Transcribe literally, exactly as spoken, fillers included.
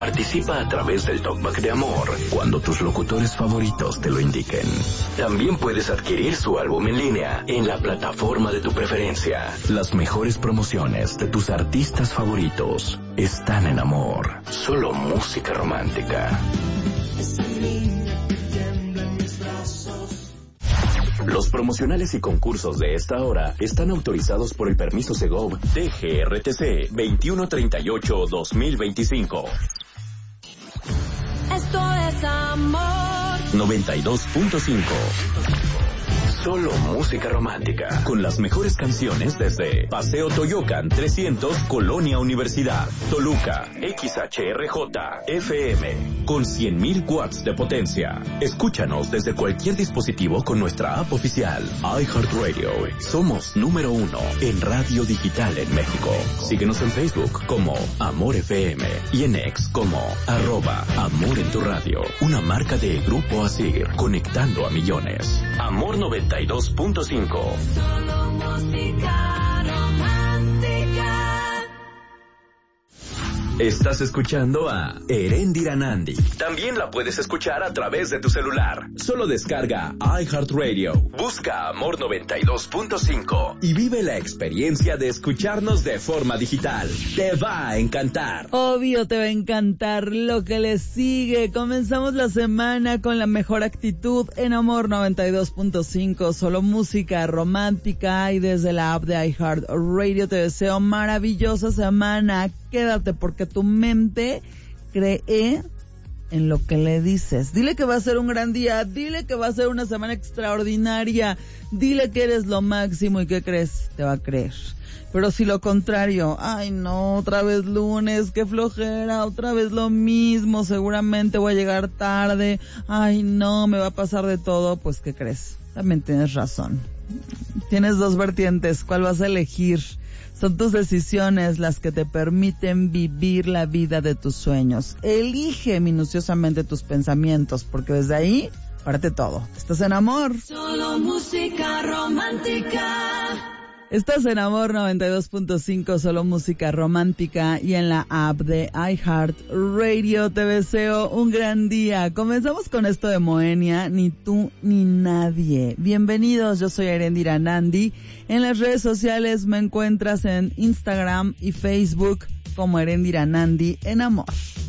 Participa a través del Talkback de Amor cuando tus locutores favoritos te lo indiquen. También puedes adquirir su álbum en línea en la plataforma de tu preferencia. Las mejores promociones de tus artistas favoritos están en Amor. Solo música romántica. Los promocionales y concursos de esta hora están autorizados por el permiso Segov D G R T C veintiuno treinta y ocho guión dos mil veinticinco. Esto es Amor noventa y dos punto cinco. Solo música romántica. Con las mejores canciones desde Paseo Toyocan trescientos, Colonia Universidad, Toluca, X H R J, F M, con cien mil watts de potencia. Escúchanos desde cualquier dispositivo con nuestra app oficial, iHeartRadio. Somos número uno en radio digital en México. Síguenos en Facebook como Amor F M y en X como arroba Amor en tu radio. Una marca de Grupo Asir, conectando a millones. Amor noventa y dos punto cinco. Solo música romántica. Estás escuchando a Erendira Nandi. También la puedes escuchar a través de tu celular. Solo descarga iHeartRadio. Busca Amor noventa y dos punto cinco y vive la experiencia de escucharnos de forma digital. Te va a encantar. Obvio te va a encantar lo que le sigue. Comenzamos la semana con la mejor actitud en Amor noventa y dos punto cinco. Solo música romántica, y desde la app de iHeartRadio te deseo maravillosa semana. Quédate porque tu mente cree en lo que le dices. Dile que va a ser un gran día, dile que va a ser una semana extraordinaria, dile que eres lo máximo, y ¿qué crees? Te va a creer. Pero si lo contrario, ay no, otra vez lunes, qué flojera, otra vez lo mismo, seguramente voy a llegar tarde, ay no, me va a pasar de todo, pues ¿qué crees? También tienes razón. Tienes dos vertientes, ¿cuál vas a elegir? Son tus decisiones las que te permiten vivir la vida de tus sueños. Elige minuciosamente tus pensamientos, porque desde ahí parte todo. Estás en Amor. Solo música romántica. Estás en Amor noventa y dos punto cinco, solo música romántica, y en la app de iHeartRadio. Te deseo un gran día. Comenzamos con esto de Moenia, Ni tú ni nadie. Bienvenidos, yo soy Erendira Nandi. En las redes sociales me encuentras en Instagram y Facebook como Erendira Nandi en Amor.